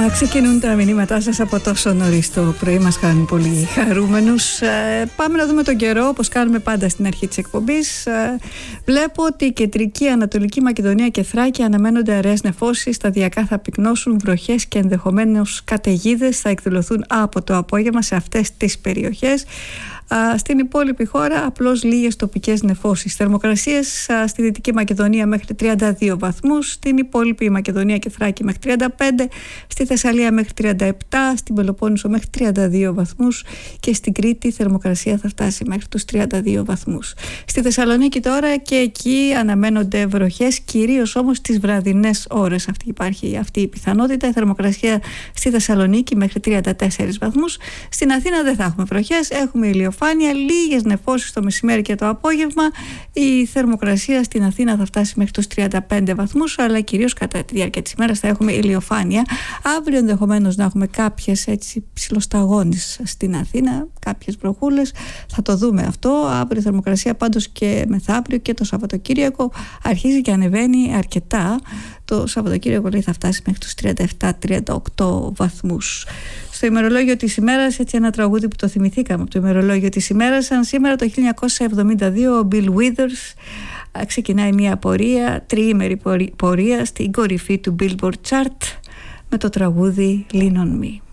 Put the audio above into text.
Ξεκινούν τα μηνύματά σας από τόσο νωρίς το πρωί, μας κάνουν πολύ χαρούμενους. Πάμε να δούμε τον καιρό, όπως κάνουμε πάντα στην αρχή της εκπομπής. Βλέπω ότι η κεντρική, Ανατολική Μακεδονία και Θράκη αναμένονται αραιές νεφώσεις, σταδιακά θα πυκνώσουν, βροχές και ενδεχομένως καταιγίδες θα εκδηλωθούν από το απόγευμα σε αυτές τις περιοχές. Στην υπόλοιπη χώρα απλώς λίγες τοπικές νεφώσεις. Θερμοκρασίες στη Δυτική Μακεδονία μέχρι 32 βαθμούς, στην υπόλοιπη Μακεδονία και Θράκη μέχρι 35, στη Θεσσαλία μέχρι 37, στην Πελοπόννησο μέχρι 32 βαθμούς και στην Κρήτη θερμοκρασία θα φτάσει μέχρι τους 32 βαθμούς. Στη Θεσσαλονίκη τώρα και εκεί αναμένονται βροχές, κυρίως όμως τις βραδινές ώρες. Υπάρχει αυτή η πιθανότητα. Η θερμοκρασία στη Θεσσαλονίκη μέχρι 34 βαθμούς. Στην Αθήνα δεν θα έχουμε βροχές, έχουμε ηλιοφάνεια, λίγες νεφώσεις το μεσημέρι και το απόγευμα. Η θερμοκρασία στην Αθήνα θα φτάσει μέχρι τους 35 βαθμούς, αλλά κυρίως κατά τη διάρκεια της ημέρας θα έχουμε ηλιοφάνεια. Αύριο ενδεχομένως να έχουμε κάποιες ψιλοσταγόνες στην Αθήνα, κάποιες βροχούλες. Θα το δούμε αυτό. Αύριο η θερμοκρασία πάντως και μεθαύριο και το Σαββατοκύριακο αρχίζει και ανεβαίνει αρκετά. Το Σαββατοκύριακο θα φτάσει μέχρι τους 37-38 βαθμούς. Στο ημερολόγιο της ημέρας, ένα τραγούδι που το θυμηθήκαμε από το ημερολόγιο της ημέρας, σαν σήμερα το 1972 ο Bill Withers ξεκινάει μια τριήμερη πορεία στην κορυφή του Billboard Chart με το τραγούδι Lean on Me.